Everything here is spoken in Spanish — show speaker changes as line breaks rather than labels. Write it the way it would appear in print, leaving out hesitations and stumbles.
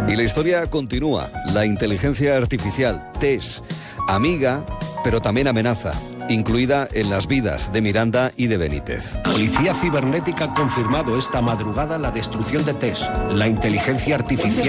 Y la historia continúa. La inteligencia artificial, TESS, amiga, pero también amenaza, incluida en las vidas de Miranda y de Benítez.
Policía Cibernética ha confirmado esta madrugada la destrucción de TESS, la inteligencia artificial